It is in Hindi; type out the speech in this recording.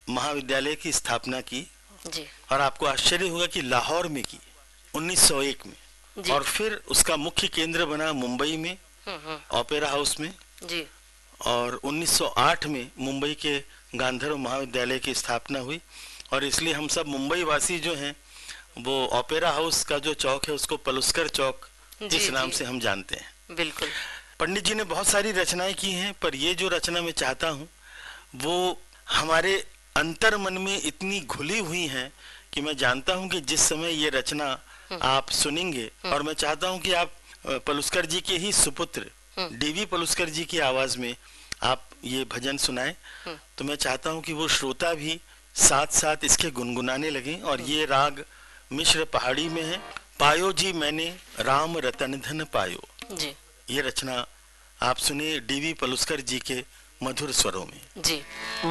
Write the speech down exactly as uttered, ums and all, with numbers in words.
महाविद्यालय की स्थापना की जी। और आपको आश्चर्य होगा कि लाहौर में की उन्नीस सौ एक में जी। और फिर उसका मुख्य केंद्र बना मुंबई में ओपेरा हाउस में जी। और उन्नीस सौ आठ में मुंबई के गांधर्व महाविद्यालय की स्थापना हुई और इसलिए हम सब मुंबई वासी जो हैं वो ओपेरा हाउस का जो चौक है उसको पलुस्कर चौक इस नाम से हम जानते हैं। बिल्कुल। पंडित जी ने बहुत सारी रचनाएं की हैं, पर ये जो रचना मैं चाहता हूँ वो हमारे अंतर मन में इतनी घुली हुई है कि मैं जानता हूँ कि जिस समय ये रचना आप सुनेंगे और मैं चाहता हूँ कि आप पलुस्कर जी के ही सुपुत्र डीवी पलुस्कर जी की आवाज में आप ये भजन सुनाएं, तो मैं चाहता हूँ कि वो श्रोता भी साथ साथ इसके गुनगुनाने लगे। और ये राग मिश्र पहाड़ी में है। पायो जी मैंने राम रतन धन पायो जी। ये रचना आप सुनिए डीवी पलुस्कर जी के मधुर स्वरों में। जी।